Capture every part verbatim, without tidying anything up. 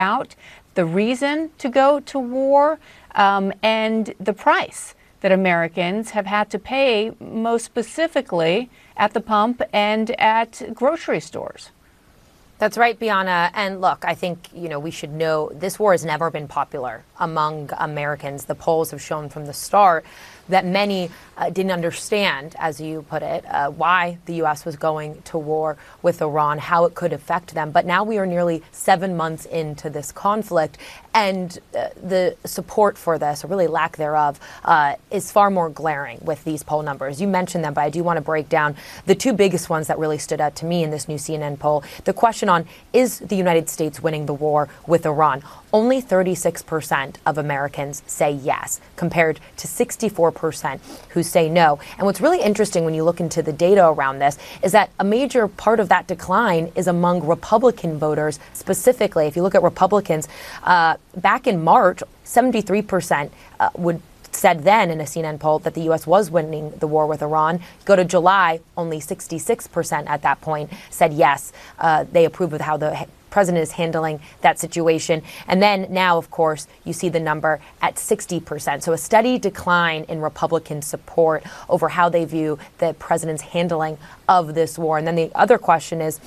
out the reason to go to war um, and the price that Americans have had to pay, most specifically at the pump and at grocery stores. That's right, Bianna. And look, I think, you know, we should know this war has never been popular among Americans. The polls have shown from the start that many uh, didn't understand, as you put it, uh, why the U S was going to war with Iran, how it could affect them. But now we are nearly seven months into this conflict, and uh, the support for this, or really lack thereof, uh, is far more glaring with these poll numbers. You mentioned them, but I do want to break down the two biggest ones that really stood out to me in this new C N N poll. The question on, is the United States winning the war with Iran? Only thirty-six percent of Americans say yes, compared to sixty-four percent who say no. And what's really interesting when you look into the data around this is that a major part of that decline is among Republican voters specifically. If you look at Republicans, uh, back in March, seventy-three percent uh, would said then in a C N N poll that the U S was winning the war with Iran. Go to July, only sixty-six percent at that point said yes, uh, they approve of how the president is handling that situation. And then now, of course, you see the number at sixty percent. So a steady decline in Republican support over how they view the president's handling of this war. And then the other question is,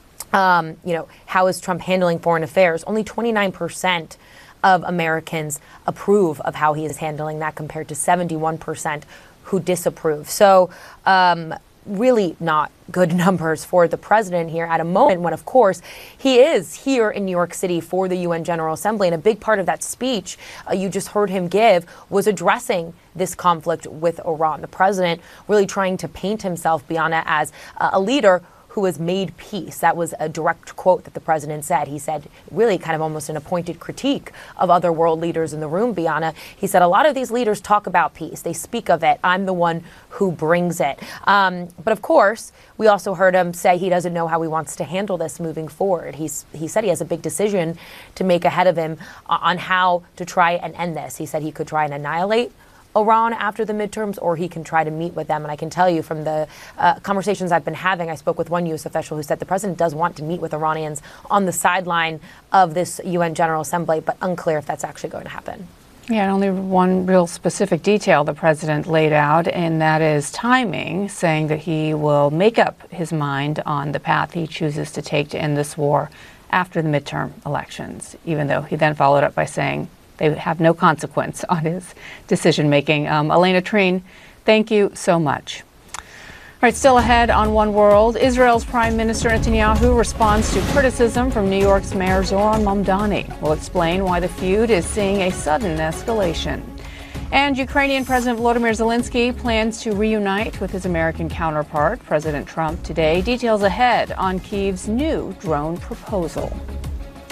um, you know, how is Trump handling foreign affairs? Only twenty-nine percent of Americans approve of how he is handling that, compared to seventy-one percent who disapprove. So um, really not good numbers for the president here at a moment when, of course, he is here in New York City for the U N General Assembly. And a big part of that speech uh, you just heard him give was addressing this conflict with Iran. The president really trying to paint himself, Bianna, as uh, a leader who has made peace. That was a direct quote that the president said. He said, really kind of almost an appointed critique of other world leaders in the room, Bianna. He said, a lot of these leaders talk about peace. They speak of it. I'm the one who brings it. Um, but of course, we also heard him say he doesn't know how he wants to handle this moving forward. He's, he said he has a big decision to make ahead of him on how to try and end this. He said he could try and annihilate Iran after the midterms, or he can try to meet with them. And I can tell you from the uh, conversations I've been having, I spoke with one U S official who said the president does want to meet with Iranians on the sideline of this U N General Assembly, but unclear if that's actually going to happen. Yeah, and only one real specific detail the president laid out, and that is timing, saying that he will make up his mind on the path he chooses to take to end this war after the midterm elections, even though he then followed up by saying they have no consequence on his decision-making. Um, Elena Treen, thank you so much. All right, still ahead on One World, Israel's Prime Minister Netanyahu responds to criticism from New York's Mayor Zohran Mamdani. We'll explain why the feud is seeing a sudden escalation. And Ukrainian President Volodymyr Zelensky plans to reunite with his American counterpart, President Trump, today. Details ahead on Kyiv's new drone proposal.